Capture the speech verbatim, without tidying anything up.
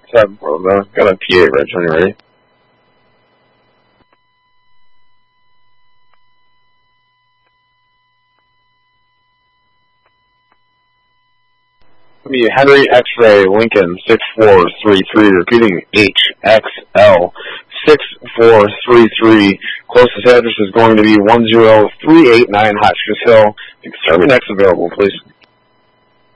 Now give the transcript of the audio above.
seven four, got a P eight, Rich, when you're ready. Be Henry X-Ray Lincoln six four three three, repeating H X L six four three three. Closest address is going to be one zero three eight nine Hotchkiss Hill. Serving next available, please.